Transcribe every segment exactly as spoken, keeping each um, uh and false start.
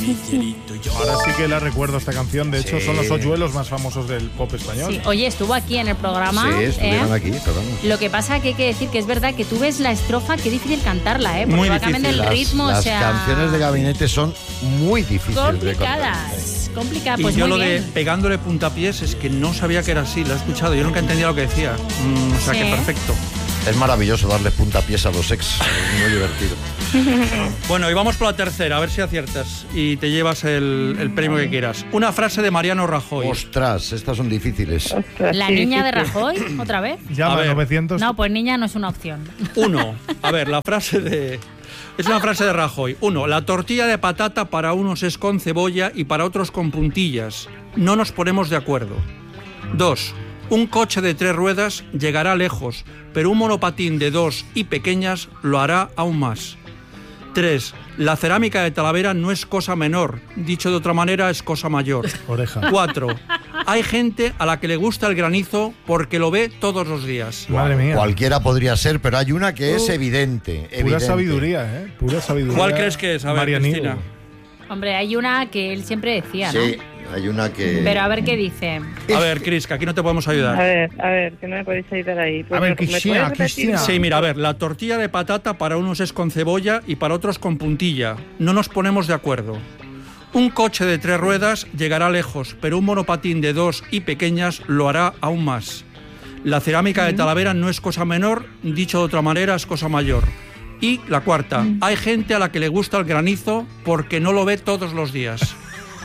Ahora sí que la recuerdo esta canción. De hecho, Sí. son los hoyuelos más famosos del pop español. Sí. Oye, estuvo aquí en el programa. Sí, estuvieron ¿eh? aquí, pero vamos. Lo que pasa que hay que decir que es verdad que tú ves la estrofa, qué difícil cantarla, ¿eh? Porque Muy va cambiando el Las, ritmo, las o sea... canciones de Gabinete son muy difíciles complicadas. Complicadas, pues y yo muy lo de bien. pegándole puntapiés es que no sabía que era así, lo he escuchado, yo nunca entendía lo que decía. Mm, o sea Sí. que perfecto. de recordar. Es maravilloso darle puntapiés a los ex, es muy divertido. Bueno, y vamos por la tercera, a ver si aciertas y te llevas el, el premio que quieras. Una frase de Mariano Rajoy. Ostras, estas son difíciles. Ostras, La sí, niña sí, de sí. Rajoy, otra vez. Llama A ver. novecientos. No, pues niña no es una opción. Uno, a ver, la frase de... Es una frase de Rajoy. Uno, la tortilla de patata para unos es con cebolla y para otros con puntillas. No nos ponemos de acuerdo. Dos, un coche de tres ruedas llegará lejos, pero un monopatín de dos y pequeñas lo hará aún más. Tres, la cerámica de Talavera no es cosa menor, dicho de otra manera es cosa mayor. Oreja. Cuatro, hay gente a la que le gusta el granizo porque lo ve todos los días. Madre mía. Cualquiera podría ser, pero hay una que es Uh, evidente. Pura evidente. sabiduría, ¿eh? Pura sabiduría. ¿Cuál crees que es? A ver, Marianil. Cristina. Hombre, hay una que él siempre decía, ¿no? Sí, hay una que... Pero a ver qué dice. A ver, Cris, que aquí no te podemos A ayudar. ver, a ver, que no me podéis ayudar ahí. Pues, A ver, ¿me puedes Cristina, repetir? Cristina. Sí, mira, a ver, la tortilla de patata para unos es con cebolla y para otros con puntilla. No nos ponemos de acuerdo. Un coche de tres ruedas llegará lejos, pero un monopatín de dos y pequeñas lo hará aún más. La cerámica de Talavera no es cosa menor, dicho de otra manera es cosa mayor. Y la cuarta, hay gente a la que le gusta el granizo porque no lo ve todos los días.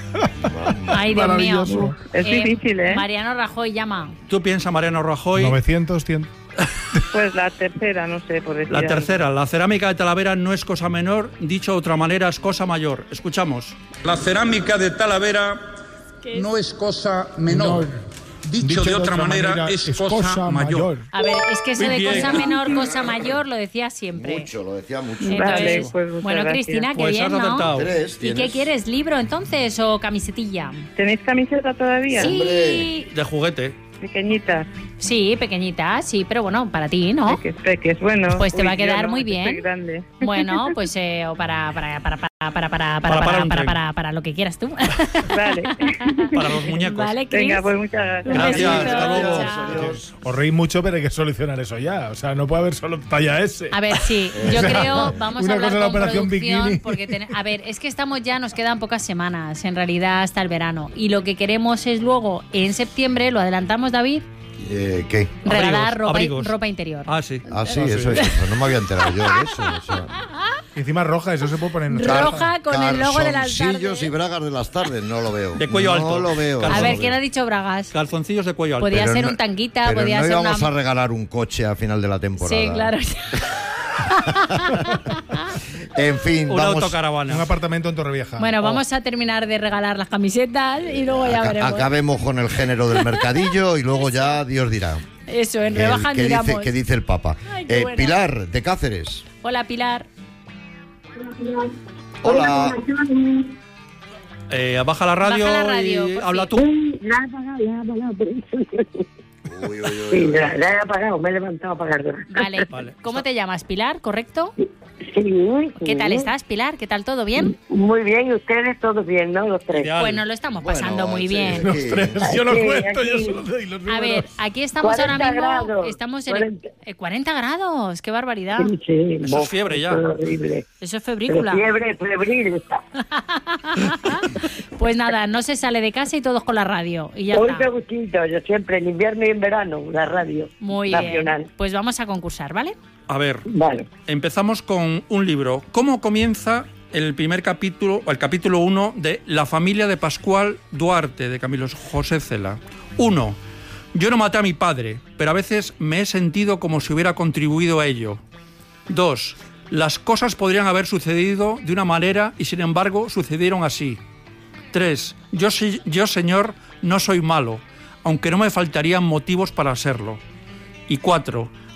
Ay, Dios mío. Maravilloso. Es difícil, ¿eh? Mariano Rajoy llama. Tú piensa, Mariano Rajoy. novecientos, cien. Pues la tercera, no sé, por decir La algo. tercera, la cerámica de Talavera no es cosa menor, dicho de otra manera es cosa mayor. Escuchamos. La cerámica de Talavera no es cosa menor. Dicho, de otra manera, es, cosa, mayor. A ver, es que eso Muy de bien. cosa menor, cosa mayor, lo decía siempre. Mucho, lo decía mucho. Entonces, Vale, pues muchas bueno, gracias. Cristina, qué Pues bien, has ¿no? acertado. Tres, ¿Y tienes. qué quieres? ¿Libro entonces o camisetilla? ¿Tenéis camiseta todavía? Sí, De juguete. Pequeñita. sí, pequeñita, sí, pero bueno, para ti, ¿no? Peques, peques, bueno. Pues te Uy, va a yo quedar no, muy que soy bien. grande. Bueno, pues eh, o para para para para para para para Para para parar un para, tren. para, para lo que quieras tú. Vale. Para los muñecos. Vale, Cris. Venga, pues muchas gracias. Un Gracias, besito, hasta luego. chao. Os reís mucho, pero hay que solucionar eso ya. O sea, no puede haber solo talla S. A ver, sí, yo creo, vamos Una a hablar cosa es la con operación producción, bikini. porque ten- a ver, es que estamos ya, nos quedan pocas semanas, en realidad hasta el verano, y lo que queremos es luego, en septiembre, lo adelantamos, David, Eh, ¿Qué? regalar ropa, abrigos. ropa interior. Ah, sí. Ah, sí, Ah, sí. eso es. Pues no me había enterado yo de eso. O sea, Y encima roja, eso se puede poner en Roja con el logo de las calzoncillos tardes. y bragas de las tardes, no lo veo. De cuello no alto. lo veo. A Calzón. no ver, lo ¿quién veo. ha dicho bragas? Calzoncillos de cuello alto. Podía Pero ser no- un tanguita, pero podía no ser íbamos una... a regalar un coche a final de la temporada. Sí, claro. En fin, Una vamos. autocaravana. Un apartamento en Torrevieja. Bueno, Oh. vamos a terminar de regalar las camisetas y luego ya aca- veremos. acabemos con el género del mercadillo y luego ya Dios dirá. Eso, en Que el- rebajas que miramos. dice, que dice el Papa. Ay, qué Eh, buena. Pilar, de Cáceres. Hola, Pilar. Hola. Eh, baja la radio, Baja la radio, y por habla fin. tú. La he apagado, la he apagado. Uy, uy, uy, Sí, uy. la, la he apagado, me he levantado a apagarla. Vale. Vale. ¿Cómo te llamas, Pilar? ¿Correcto? Sí, ¿Qué sí. tal estás, Pilar? ¿Qué tal? ¿Todo bien? Muy bien, y ustedes todos bien, ¿no? Los tres. Ideal. Pues nos lo estamos pasando Bueno, muy sí, bien. Los sí. tres, yo lo Aquí, cuento, yo aquí. solo doy los A números. ver, aquí estamos ahora cuarenta mismo. grados, Estamos en cuarenta. eh, cuarenta grados. ¡Qué barbaridad! Sí, sí, Eso es bof, fiebre ya. eso es horrible. Eso es Pero febrícula. fiebre, febril está. Pues nada, no se sale de casa y todos con la radio. Y ya Hoy está. me gustito, yo siempre, en invierno y en verano, la radio Muy nacional. bien. Pues vamos a concursar, ¿vale? A ver, Vale. empezamos con un libro. ¿Cómo comienza el primer capítulo, o el capítulo uno de La familia de Pascual Duarte, de Camilo José Cela? Uno. Yo no maté a mi padre, pero a veces me he sentido como si hubiera contribuido a ello. Dos. Las cosas podrían haber sucedido de una manera y sin embargo sucedieron así. Tres. Yo, sí- yo señor, no soy malo, aunque no me faltarían motivos para serlo. Y cuatro.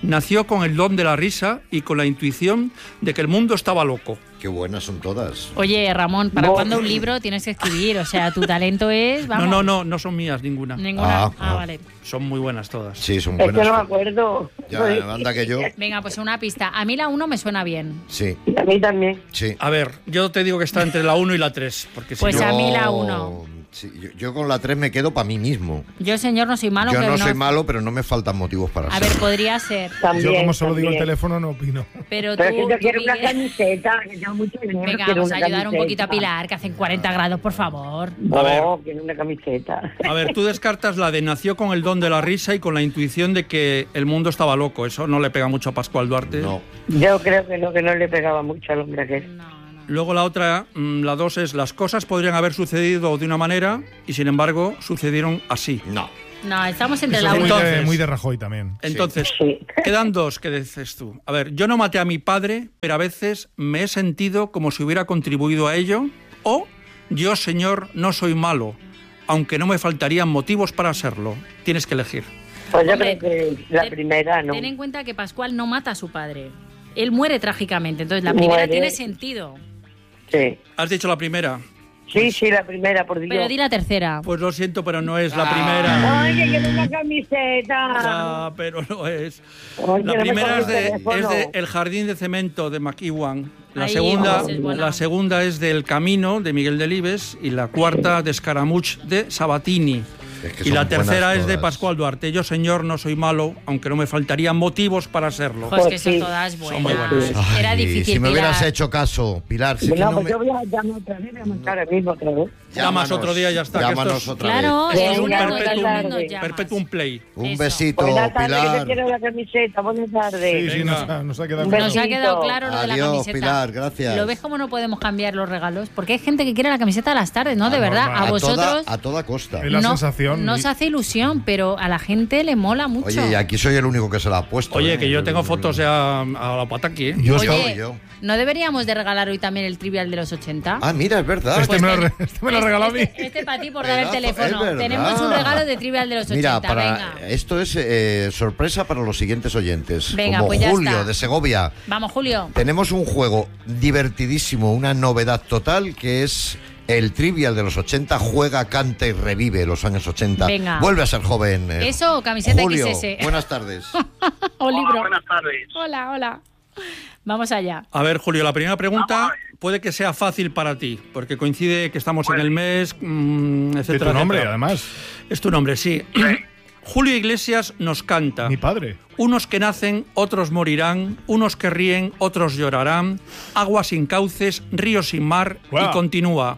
nació con el don de la risa y con la intuición de que el mundo estaba loco. Qué buenas son todas. Oye, Ramón, ¿para No. cuándo un libro tienes que escribir? O sea, tu talento es... Vamos, No, no, no, no son mías ninguna. Ninguna. Ah, Ah, ah. vale. Son muy buenas todas. Sí, son Es que buenas. no me acuerdo. Ya, anda que yo. Venga, pues una pista. A mí la uno me suena bien. Sí, A mí también. sí. A ver, yo te digo que está entre la uno y la tres, porque si Pues no... a mí la uno. Sí, yo, yo con la tres me quedo para mí mismo. Yo, señor, no soy malo. yo que no soy malo, pero no me faltan motivos para A ser. ver, podría ser. También. Yo, como solo digo el también. teléfono, no opino. Pero tú, Pero es que yo tú, quiero una Miguel, camiseta, que yo mucho dinero. venga, quiero vamos a una ayudar un poquito a camiseta. Pilar, que hacen cuarenta grados, por favor. No, ver. quiero una camiseta. A ver, tú descartas la de nació con el don de la risa y con la intuición de que el mundo estaba loco. Eso no le pega mucho a Pascual Duarte. No. Yo creo que no, que no le pegaba mucho al hombre aquel. No, no. Luego la otra, mm, la dos es las cosas podrían haber sucedido de una manera y sin embargo sucedieron así. No. No, estamos entre Eso la es muy, uno. de, Entonces- muy de Rajoy también. Entonces, Sí. quedan dos que dices tú. A ver, yo no maté a mi padre, pero a veces me he sentido como si hubiera contribuido a ello. O yo, señor, no soy malo, aunque no me faltarían motivos para serlo. Tienes que elegir. Pues yo Hombre, creo que la ten- primera no. Ten en cuenta que Pascual no mata a su padre. Él muere trágicamente. Entonces, la primera Muere. tiene sentido. Sí. Has dicho la primera. Sí, sí, la primera, por Dios. Pero di la tercera. Pues lo siento, pero no es Ah. la primera. Ay, que quiero una camiseta. Ya, pero no es. Ay, La que no me primera coge es el de, teléfono. es de El jardín de cemento de McEwan. La Ahí, segunda, pues es buena. la segunda es de El camino de Miguel Delibes y la cuarta de Escaramuch de Sabatini. Es que Y son la tercera buenas es de todas. Pascual Duarte. Yo, señor, no soy malo, aunque no me faltarían motivos para serlo. Pues que Pues son sí. todas Son muy buenas. buenas. Era Ay, difícil. Si me hubieras Pilar. hecho caso, Pilar. Si es que No, no pues me- yo voy a llamar otra vez, voy a marcar ahora mismo otra vez. Llamas otro día y ya está, que Llámanos esto es- otra Claro, vez. es Venga, un buenas perpetuum, tardes. Perpetuum play. Un Eso. besito, Buenas tardes, que yo Pilar. quiero la camiseta. Buenas tardes. Sí, sí, nos ha, nos ha quedado Un claro. Nos ha besito. quedado claro lo de la Adiós, camiseta. Pilar, gracias. ¿Lo ves cómo no podemos cambiar los regalos? Porque hay gente que quiere la camiseta a las tardes, ¿no? De Ah, verdad, normal. a a, vosotros toda, a toda costa. Es la no, sensación. no os hace ilusión, pero a la gente le mola mucho. Oye, y aquí soy el único que se la ha puesto. Oye, ¿eh? que yo tengo fotos ya a la pata aquí, ¿eh? Yo Oye, estaba- yo. ¿no deberíamos de regalar hoy también el trivial de los ochenta? Ah, mira, es verdad. Este Pues me lo, ten- re- este me lo regaló a mí. Este, este para ti por dar el Pedazo, teléfono. es verdad. Tenemos un regalo de trivial de los ochenta. Mira, para Venga. esto es eh, sorpresa para los siguientes oyentes. Venga, Como pues ya Julio está. de Segovia. Vamos, Julio. Tenemos un juego divertidísimo, una novedad total, que es el trivial de los ochenta. Juega, canta y revive los años ochenta. Venga. Vuelve a ser joven. eh. Eso o camiseta Julio, equis ese. buenas tardes. O libro. buenas tardes. Hola, hola. Vamos allá. A ver, Julio, la primera pregunta puede que sea fácil para ti, porque coincide que estamos en el mes, mm, De etcétera. tu nombre, etcétera. además. Es tu nombre, sí. Julio Iglesias nos canta. Mi padre. Unos que nacen, otros morirán, unos que ríen, otros llorarán, agua sin cauces, río sin mar, Guau. y continúa.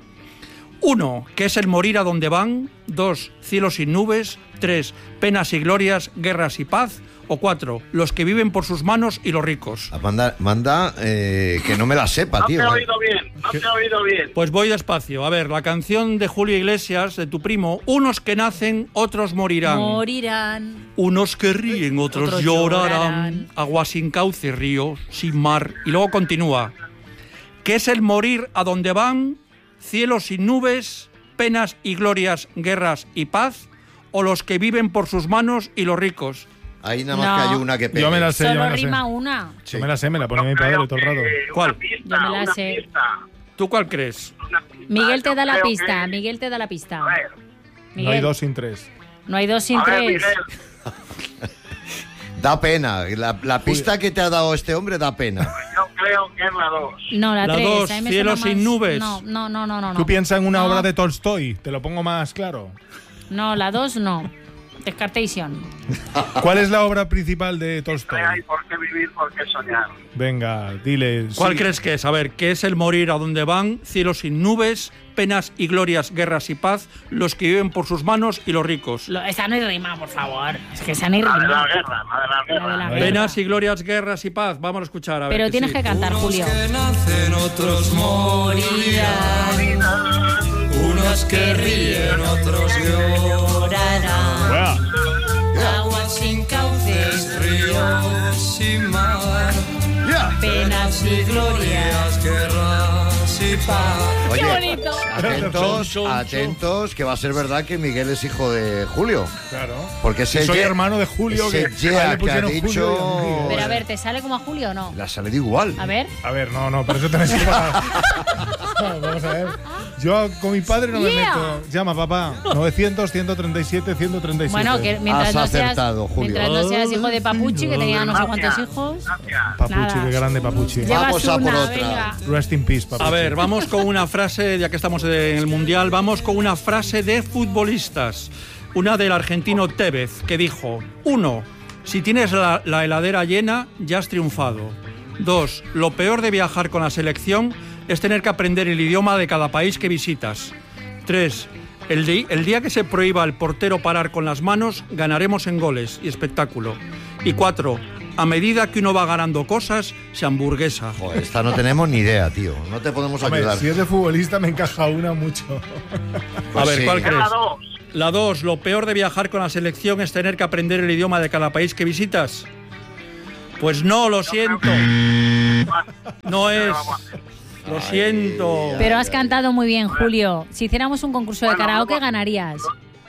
Uno, que es el morir a donde van. Dos, cielos sin nubes. Tres, penas y glorias, guerras y paz. O cuatro, los que viven por sus manos y los ricos. Manda, manda eh, que no me la sepa, No tío. te he eh. oído bien, no te he oído bien. Pues voy despacio. A ver, la canción de Julio Iglesias, de tu primo. Unos que nacen, otros morirán. Morirán. Unos que ríen, otros, Otros llorarán. llorarán. Agua sin cauce, río sin mar. Y luego continúa. ¿Qué es el morir a donde van? Cielos sin nubes, penas y glorias, guerras y paz. O los que viven por sus manos y los ricos. Ahí nada más No. que hay una que pegue. Yo me la sé, yo me Solo la sé. rima una. Sí. Yo me la sé, me la pone Yo mi padre creo todo el rato. que ¿Cuál? Una pista, Yo me la una sé. pista, ¿Tú cuál crees? una pista. Miguel te Yo da la creo pista. que- Miguel te da la pista. A ver, No hay Miguel, dos sin tres. no hay dos sin a ver, tres. Miguel, Da pena. La, la pista que te ha dado este hombre da pena. yo creo que es la dos. No, la, La tres. dos, a mí me Cielos suena sin más- nubes. No, no, no, no, no. Tú piensas en una No. obra de Tolstoy, te lo pongo más claro. No, la dos no. Descartation. ¿Cuál es la obra principal de Tolstoy? No hay por qué vivir, por qué soñar. Venga, dile. ¿Cuál sí. crees que es? A ver, ¿qué es el morir a donde van? Cielos sin nubes, penas y glorias, guerras y paz. Los que viven por sus manos y los ricos. Lo- esa no hay rima, por favor. Es que esa no hay La de la rima. guerra, la de la La de guerra. la Ahí. guerra. Penas y glorias, guerras y paz. Vamos a escuchar. A ver Pero que tienes sí. que cantar, Julio. nacen, otros morirán. Unos que ríen, otros llorarán. Buah. Agua sin cauces, Ríos sin mar, penas y glorias. guerras municipal. Oye, ¡Qué bonito! atentos, Son, son, atentos, que va a ser verdad que Miguel es hijo de Julio. Claro. Porque Si ese soy ye- hermano de Julio, ese que ye a él le que ha pusieron Julio dicho- y a mí Miguel. Pero a ver, ¿te sale como a Julio o no? Le ha salido igual. A ver. A ver, no, no, pero eso tenéis que pagar. No, vamos a ver. Yo con mi padre no me Yeah. meto. Llama, papá. novecientos, ciento treinta y siete, ciento treinta y siete. Bueno, que mientras Has no, seas, acertado, Julio. mientras no seas hijo de Papuchi, que tenía no sé cuántos hijos. Papuchi, nada. qué grande Papuchi. Llevas Vamos a por una, otra. venga. Rest in peace, Papuchi. A ver, vamos con una frase, ya que estamos en el Mundial, vamos con una frase de futbolistas. Una del argentino Tevez, que dijo: uno, si tienes la, la heladera llena, ya has triunfado. Dos, lo peor de viajar con la selección es tener que aprender el idioma de cada país que visitas. Tres, el, di- el día que se prohíba al portero parar con las manos, ganaremos en goles y espectáculo. Y cuatro, a medida que uno va ganando cosas, se hamburguesa. Joder, esta no tenemos ni idea, tío. No te podemos Hombre, ayudar. si es de futbolista me encaja una mucho. Pues A ver, sí. ¿cuál crees? La dos, lo peor de viajar con la selección es tener que aprender el idioma de cada país que visitas. Pues no, lo siento. No es. Lo siento. Pero has cantado muy bien, Julio. Si hiciéramos un concurso de karaoke, ganarías.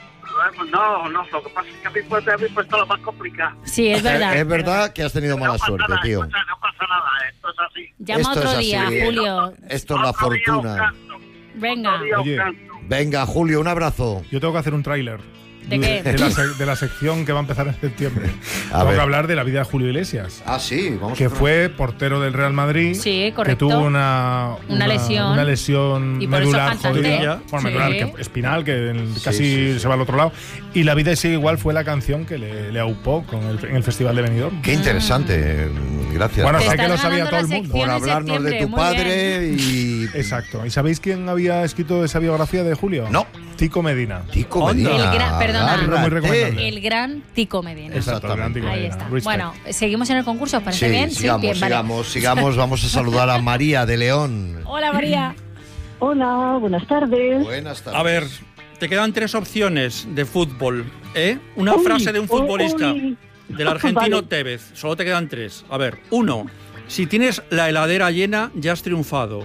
No, no, lo que pasa es que a mí pues, habéis puesto lo más complicado. Sí, es verdad. Es verdad que has tenido mala no pasa suerte, nada, tío. escucha, no pasa nada, esto es así. Llama Esto otro es así. día, Julio. Esto es la Otro día os fortuna. canto, Venga. otro día os Oye. canto. Venga, Julio, un abrazo. Yo tengo que hacer un tráiler. ¿De qué? De la, sec- de la sección que va a empezar en septiembre. A tengo ver. que hablar de la vida de Julio Iglesias. Ah, sí, vamos Que a fue portero del Real Madrid. Sí, correcto. Que tuvo una, Una lesión. Una lesión Y por eso medular cantante. jodida. Bueno, Sí. medular, que, espinal, que en- Sí, casi sí, sí. se va al otro lado. Y La vida sigue igual fue la canción que le, le aupó con el, en el Festival de Benidorm. Qué interesante. Gracias Bueno, Te o sea que estás lo sabía ganando todo el la mundo. sección por en hablarnos de septiembre, tu muy padre y... Exacto. ¿Y sabéis quién había escrito esa biografía de Julio? No. Tico Medina. Tico Onda. Medina. El gran- perdona. agárrate. Muy recomendable. El gran Tico Medina. Exacto, el gran Tico Ahí Medina. está. Respect. Bueno, seguimos en el concurso, ¿os parece Sí, bien? sigamos, bien, vale. sigamos, sigamos. Vamos a saludar a María de León. Hola, María. Hola, buenas tardes. Buenas tardes. A ver, te quedan tres opciones de fútbol, ¿eh? Una Uy, frase de un uy, futbolista, uy. del argentino Vale. Tevez. Solo te quedan tres. A ver, uno, si tienes la heladera llena, ya has triunfado.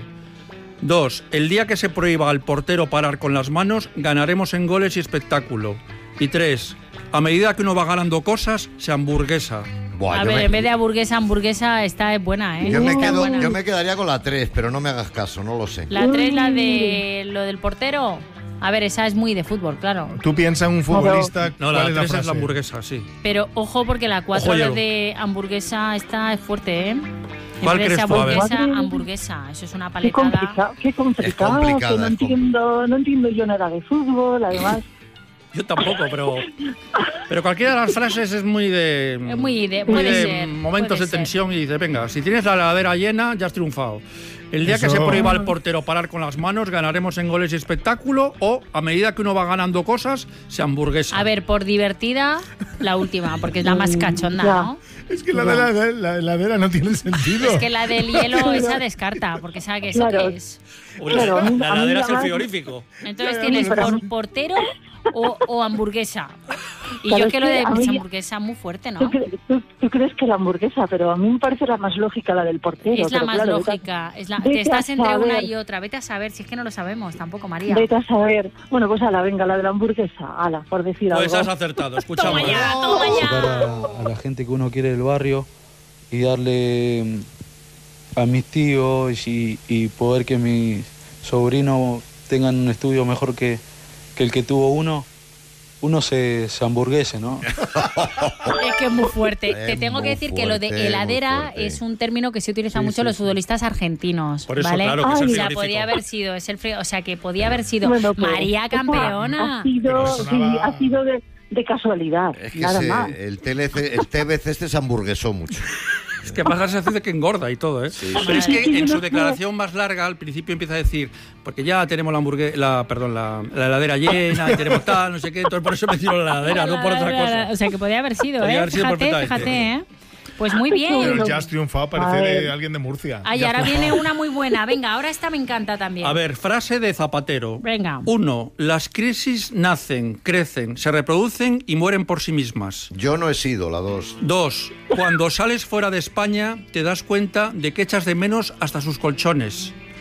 Dos, el día que se prohíba al portero parar con las manos, ganaremos en goles y espectáculo. Y tres, a medida que uno va ganando cosas, se hamburguesa. Buah, A yo ver, me- en vez de hamburguesa, hamburguesa, esta es buena, ¿eh? Yo me, Está quedo, buena. yo me quedaría con la tres, pero no me hagas caso, no lo sé. La tres, la de lo del portero. A ver, esa es muy de fútbol, claro. Tú piensas en un futbolista. No, ¿cuál la es la tres es frase? la hamburguesa, sí. Pero ojo, porque la cuatro Ojo, hielo. de hamburguesa esta es fuerte, ¿eh? En ¿Cuál vez de crees tú? A ver. hamburguesa, Madre. hamburguesa. Eso es una Qué paletada. complicado, qué complicado, complicada, que no es entiendo, no entiendo yo nada de fútbol, además. Yo tampoco, pero pero cualquiera de las frases es muy de Es muy de- muy puede de ser, momentos puede de tensión y dice, venga, si tienes la heladera llena, ya has triunfado. El día que Eso- se prohíba al portero parar con las manos, ganaremos en goles y espectáculo, o a medida que uno va ganando cosas, se hamburguesa. A ver, por divertida, la última, porque es la más cachonda, Ya. ¿no? Es que la de la, la heladera no tiene sentido. Es que la del hielo, esa descarta, porque sabe que eso Claro. qué es. Uy, claro, a mí- la a mí heladera es el además- frigorífico. Entonces Ya, ya, tienes pero- por portero o, o hamburguesa. Y Claro, yo es que lo que de a mí- hamburguesa muy fuerte, ¿no? ¿Tú, cre- tú- tú crees que la hamburguesa, pero a mí me parece la más lógica la del portero. Es la pero más claro, vete a- lógica. Es la, vete te estás a entre una saber. y otra. Vete a saber, si es que no lo sabemos tampoco, María. Vete a saber. Bueno, pues ala, venga, la de la hamburguesa, ala, por decir Pues has algo. acertado, escuchamos. Toma ya, toma Sacar ya. a, a la gente que uno quiere del barrio y darle mm, a mis tíos y, y poder que mis sobrinos tengan un estudio mejor que, que el que tuvo uno, uno se, se hamburguese, ¿no? Es que es muy fuerte. Es Te tengo que muy decir que lo de fuerte, muy heladera fuerte. es un término que se utiliza Sí, mucho sí, los sí. futbolistas argentinos. Por eso, ¿vale? claro, que es el O sea, frigorífico. podía haber sido, es el frío, o sea, que podía haber sido Bueno, pues, María esa campeona. Ha sido, Pero sí, sonaba- ha sido de, de casualidad, Es que nada ese- más. el, T L C el T V C este se hamburguesó mucho. Es que pasa la sensación de que engorda y todo, ¿eh? Pero es Sí, que sí, en yo su no sé. declaración más larga, al principio empieza a decir, porque ya tenemos la hamburguesa, la, perdón, la, la heladera llena, y tenemos tal, no sé qué, entonces por eso me tiro la heladera, no por otra cosa. O sea, que podía haber sido, Podía ¿eh? haber sido Fíjate, perfectamente. fíjate, ¿eh? Pues muy Pero bien. el Just triunfado parece A de ver. alguien de Murcia. Ay, ahora viene una muy buena. Venga, ahora esta me encanta también. A ver, frase de Zapatero. Venga. Uno, las crisis nacen, crecen, se reproducen y mueren por sí mismas. Yo no he sido la dos. Dos, cuando sales fuera de España te das cuenta de que echas de menos hasta sus colchones.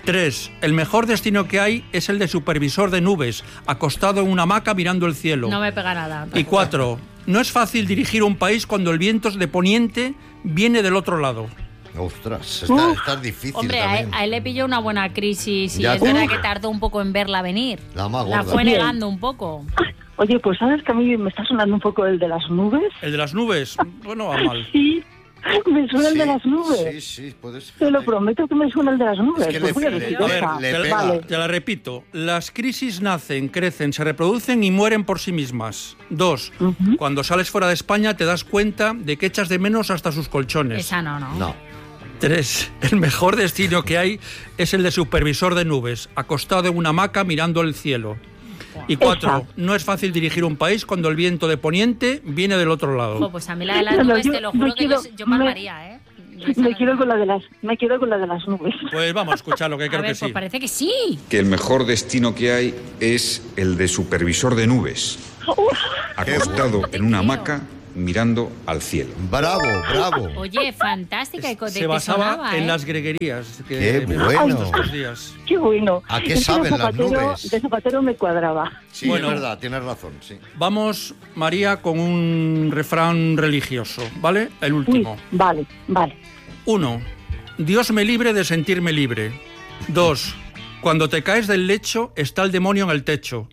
Tres, el mejor destino que hay es el de supervisor de nubes, acostado en una hamaca mirando el cielo. No me pega nada. Y cuatro, no es fácil dirigir un país cuando el viento de poniente viene del otro lado. Ostras, está, está difícil. Hombre, a él, también. a él le pilló una buena crisis y Ya es te- verdad que tardó un poco en verla venir. La más La gorda. fue negando un poco. Oye, pues sabes que a mí me está sonando un poco el de las nubes. El de las nubes, bueno, va mal. Sí, me suena el de Sí, las nubes. Sí, sí, puedes. Te lo prometo que me suena el de las nubes. Es que Pues le- voy a le- decir a ver, esa. le te, pega. Vale. te la repito. Las crisis nacen, crecen, se reproducen y mueren por sí mismas. Dos, Ujú. cuando sales fuera de España te das cuenta de que echas de menos hasta sus colchones. Esa no, no. No. Tres, el mejor destino que hay es el de supervisor de nubes, acostado en una hamaca mirando el cielo. Y cuatro, Esa. no es fácil dirigir un país cuando el viento de poniente viene del otro Jo, lado. pues a mí la de las No, nubes yo- te lo me juro que quiero- yo, yo me- palmaría, ¿eh? Yo esa Me no- quedo con la de las, me quedo con la de las nubes. Pues vamos a escuchar lo que A creo ver, que sí. pues parece que sí. Que el mejor destino que hay es el de supervisor de nubes, acostado en una hamaca mirando al cielo. Bravo, bravo. Oye, fantástica. ¿Y co- de Se qué basaba sonaba, en eh? las greguerías. Que Qué vimos bueno. estos días. Qué bueno. ¿A qué Es que saben de las Zapatero- nubes? De Zapatero me cuadraba. Sí, Bueno. es verdad, tienes razón, sí. Vamos, María, con un refrán religioso, ¿vale? El Uy, último. vale, vale. Uno, Dios me libre de sentirme libre. Dos, cuando te caes del lecho está el demonio en el techo.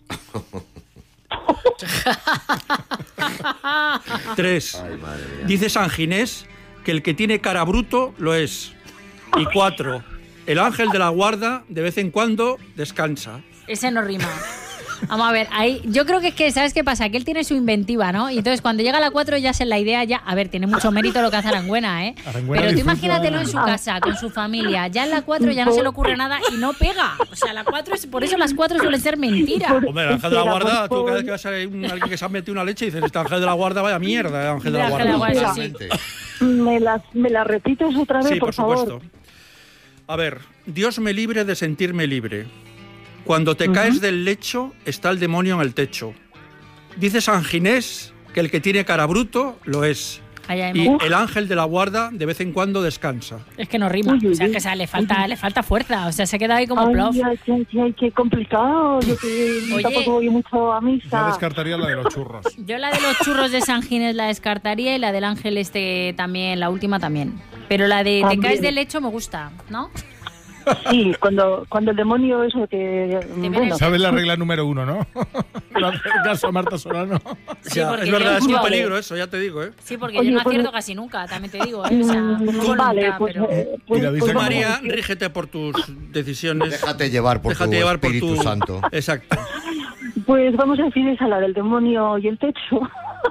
Tres, Ay, madre mía. dice San Ginés que el que tiene cara bruto lo es. Y cuatro, el ángel de la guarda de vez en cuando descansa. Ese no rima. Vamos a ver, ahí, yo creo que es que, ¿sabes qué pasa? Que él tiene su inventiva, ¿no? Y entonces cuando llega a la cuatro ya se la idea ya... A ver, tiene mucho mérito lo que hace Arangüena, ¿eh? Arangüena Pero tú disfruta- imagínatelo en su casa, con su familia. Ya en la cuatro ya no se le ocurre nada y no pega. O sea, la cuatro es... Por eso las cuatro suelen ser mentira. Hombre, el ángel de la Espera, guarda, por tú cada vez favor. que vas a ver un- alguien que se ha metido una leche dices, este ángel de la guarda, vaya mierda, el ángel de la El ángel de la guarda. guarda, sí. Totalmente. ¿Me las, me las repites otra vez, Sí, por, por favor? supuesto. A ver, Dios me libre de sentirme libre. Cuando te caes del lecho, está el demonio en el techo. Dice San Ginés que el que tiene cara bruto lo es. Ay, ay, Y uf. el ángel de la guarda de vez en cuando descansa. Es que no rima. Uy, uy, O sea, uy. que o sea, le, falta, le falta fuerza. O sea, se queda ahí como Ay, plof. ay, ay, ay, qué complicado. Yo que Oye. tampoco voy mucho a Yo misa. descartaría la de los churros. Yo la de los churros de San Ginés la descartaría y la del ángel este también, la última también. Pero la de te También. caes del lecho me gusta, ¿no? Sí, cuando, cuando el demonio eso que... Bueno, ¿Sabes la regla número uno, no? No hacer caso a Marta Solano. Sí, Ya, porque es verdad, yo- es un Vale. peligro eso, ya te digo, ¿eh? Sí, porque Oye, yo no pues- acierto casi nunca, también te digo, ¿eh? O sea, mm, tengo voluntad, vale, pues... pero... eh, pues- Mira, dice pues que- vamos a María, decir- rígete por tus decisiones. Déjate llevar por Déjate tu llevar por Espíritu tu... Santo. Exacto. Pues vamos a decir esa, la del demonio y el techo.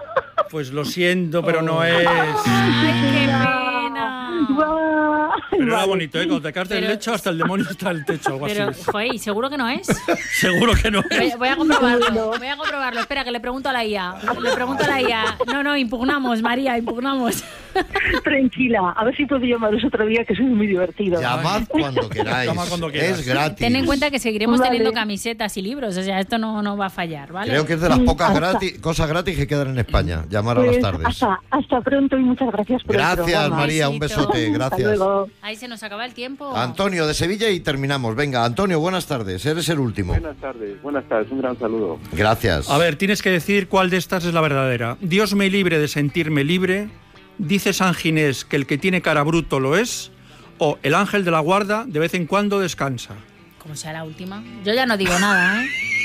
Pues lo siento, pero no es... ¡Ay, qué pena! Guau. Pero era Vale. bonito, ¿eh? Cuando te caes del Pero- lecho, hasta el demonio está en el techo, algo Pero, así. joder, ¿y seguro que no es? Seguro que no Voy, es. voy a comprobarlo, voy a comprobarlo. Espera, que le pregunto a la I A. Le pregunto a la I A. No, no, impugnamos, María, impugnamos. Tranquila, a ver si puedo llamaros otro día, que soy muy divertido. Llamad cuando queráis. Llama cuando quieras. Es gratis. Ten en cuenta que seguiremos Vale. teniendo camisetas y libros. O sea, esto no, no va a fallar, ¿vale? Creo que es de las Sí, pocas hasta- gratis, cosas gratis que quedan en España. Llamar a Pues las tardes. hasta, hasta pronto y muchas gracias por el Gracias, programa. María. Un Besito. besote. Hasta Gracias. luego. Ahí se nos acaba el tiempo. Antonio de Sevilla y terminamos. Venga, Antonio, buenas tardes. Eres el último. Buenas tardes, buenas tardes, un gran saludo. Gracias. A ver, tienes que decir cuál de estas es la verdadera. Dios me libre de sentirme libre. Dice San Ginés que el que tiene cara bruto lo es. O el ángel de la guarda de vez en cuando descansa. Como sea la última. Yo ya no digo nada, ¿eh?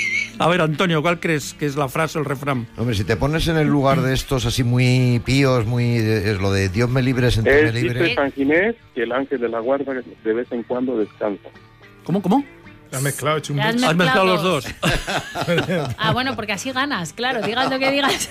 A ver, Antonio, ¿cuál crees que es la frase o el refrán? Hombre, si te pones en el lugar de estos así muy píos, muy es lo de Dios me libre, sentirme Es, libre. dice San Ginés que el ángel de la guarda de vez en cuando descansa. ¿Cómo, cómo? Has mezclado, hecho un Ya has mix. Has mezclado los dos. dos. Ah, bueno, porque así ganas, claro. Digas lo que digas.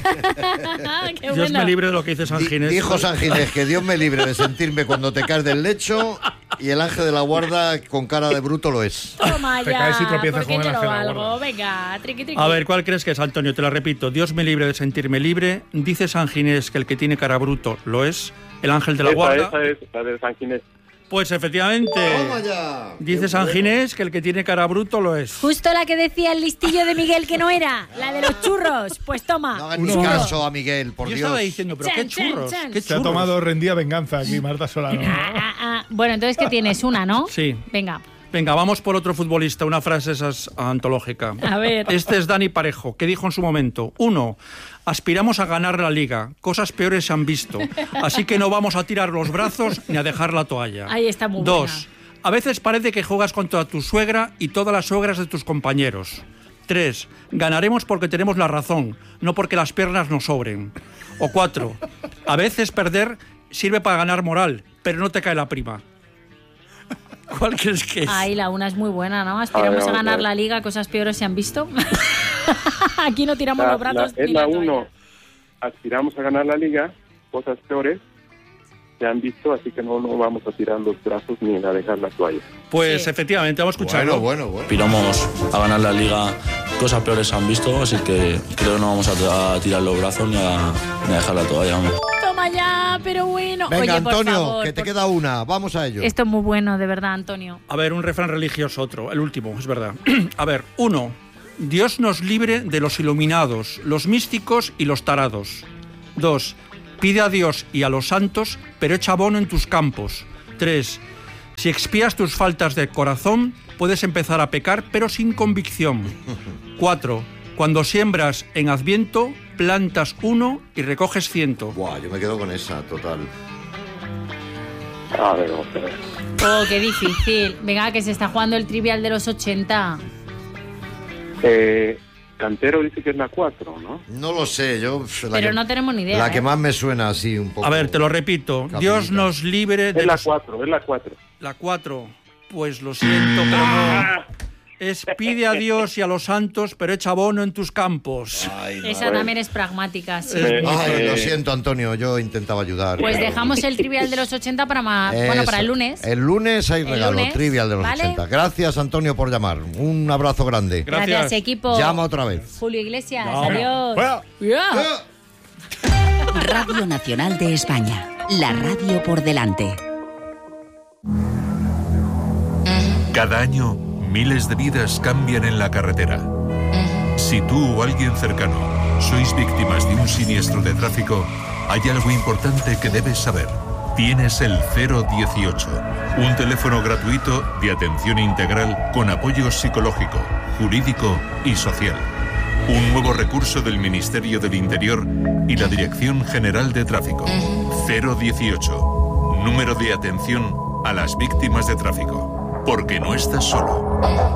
Qué Dios bueno. me libre de lo que dice San Di- Ginés. Dijo San Ginés que Dios me libre de sentirme cuando te caes del lecho y el ángel de la guarda con cara de bruto lo es. Toma Te ya, caes y tropiezas porque con el yo lo ángel de la valgo. guarda. Venga, triqui, triqui. A ver, ¿cuál crees que es, Antonio? Te la repito. Dios me libre de sentirme libre. Dice San Ginés que el que tiene cara bruto lo es. El ángel de la esa, guarda. esa es la de San Ginés. Pues efectivamente. ¡Toma ya! Dice Qué San bueno. Ginés que el que tiene cara bruto lo es. Justo la que decía el listillo de Miguel que no era, la de los churros. Pues toma. No hagan ni Uno. caso a Miguel, por Yo Dios. estaba diciendo, pero qué Chan, chan, churros, chan. qué Se ha churros. tomado rendida venganza aquí, Marta Solano. Ah, ah, ah. Bueno, entonces, ¿qué tienes? Una, ¿no? Sí. Venga. Venga, vamos por otro futbolista, una frase esas antológica. A ver. Este es Dani Parejo, que dijo en su momento: uno, aspiramos a ganar la Liga, cosas peores se han visto, así que no vamos a tirar los brazos ni a dejar la toalla. Ahí está muy Dos, buena. a veces parece que juegas contra tu suegra y todas las suegras de tus compañeros. Tres, ganaremos porque tenemos la razón, no porque las piernas nos sobren. O cuatro, a veces perder sirve para ganar moral, pero no te cae la prima. ¿Cuál crees que es? Ahí la una es muy buena, ¿no? Aspiramos A ver, a ganar a ver. la Liga, cosas peores se han visto. Aquí no tiramos La- los brazos. la- es ni la la toalla. uno. Aspiramos a ganar la liga, cosas peores se han visto, así que no, no vamos a tirar los brazos ni a dejar la toalla. Pues efectivamente, vamos a escucharlo. Bueno, bueno, bueno. Aspiramos a ganar la liga, cosas peores se han visto, así que creo que no vamos a, a tirar los brazos ni a, ni a dejar la toalla. Hombre. Toma ya, pero bueno. Venga, Oye, por Antonio, favor, que te por- queda una. Vamos a ello. Esto es muy bueno, de verdad, Antonio. A ver, un refrán religioso, otro, el último, es verdad. A ver, uno, Dios nos libre de los iluminados, los místicos y los tarados. Dos, pide a Dios y a los santos, pero echa abono en tus campos. Tres, si expías tus faltas de corazón, puedes empezar a pecar, pero sin convicción. Cuatro, cuando siembras en Adviento, plantas uno y recoges ciento. Buah, yo me quedo con esa, total. A ver, vamos a ver. Oh, qué difícil. Venga, que se está jugando el trivial de los ochenta. Eh, Cantero dice que es la cuatro, ¿no? No lo sé, yo... La Pero que, no tenemos ni idea. La ¿eh? que más me suena así un poco. A ver, te lo repito. Dios nos libre de Es la los... cuatro, es la cuatro. La cuatro. Pues lo siento, pero no. Es pide a Dios y a los santos, pero echa abono en tus campos. Esa también es pragmática, sí. Ay, lo siento, Antonio, yo intentaba ayudar. Pues dejamos el trivial de los ochenta para ma- bueno, para el Eso. lunes. El lunes hay El regalo, lunes, trivial de los ¿vale? ochenta. Gracias, Antonio, por llamar. Un abrazo grande. Gracias, equipo. Llama otra vez. Julio Iglesias, No. adiós. Fuera. Ya. Radio Nacional de España. La radio por delante. Cada año, miles de vidas cambian en la carretera. Si tú o alguien cercano sois víctimas de un siniestro de tráfico, hay algo importante que debes saber. Tienes el cero dieciocho, un teléfono gratuito de atención integral con apoyo psicológico, jurídico y social. Un nuevo recurso del Ministerio del Interior y la Dirección General de Tráfico. cero dieciocho, número de atención a las víctimas de tráfico. Porque no estás solo.